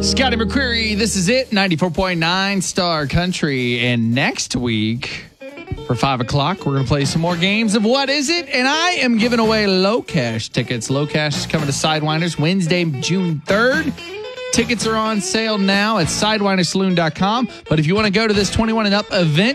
Scotty McCreery, this is it, 94.9 Star Country. And next week, for 5 o'clock, we're going to play some more games of What Is It? And I am giving away Low Cash tickets. Low Cash is coming to Sidewinders Wednesday, June 3rd. Tickets are on sale now at SidewindersSaloon.com. But if you want to go to this 21 and up event,